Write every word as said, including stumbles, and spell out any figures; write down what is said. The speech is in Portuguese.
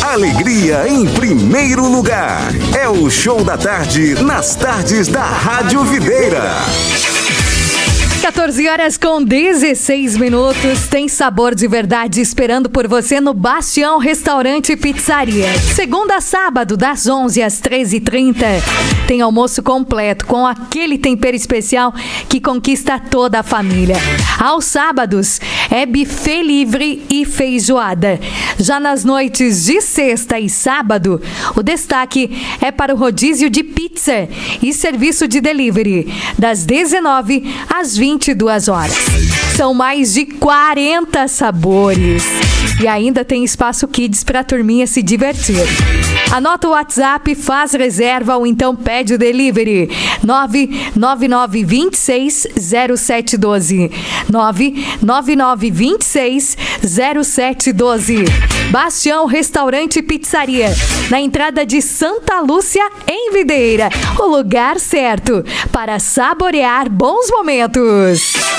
Alegria em primeiro lugar. É o Show da Tarde nas tardes da Rádio Videira. quatorze horas com dezesseis minutos. Tem sabor de verdade esperando por você no Bastião Restaurante e Pizzaria. Segunda a sábado, das onze às treze e trinta. Tem almoço completo com aquele tempero especial que conquista toda a família. Aos sábados é buffet livre e feijoada. Já nas noites de sexta e sábado, o destaque é para o rodízio de pizza e serviço de delivery, das dezenove às vinte e duas horas. São mais de quarenta sabores. E ainda tem espaço kids para a turminha se divertir. Anota o WhatsApp, faz reserva ou então pede o delivery. nove nove nove dois seis zero sete um dois. nove nove nove dois seis zero sete um dois. Bastião Restaurante e Pizzaria, na entrada de Santa Lúcia, em Videira. O lugar certo para saborear bons momentos.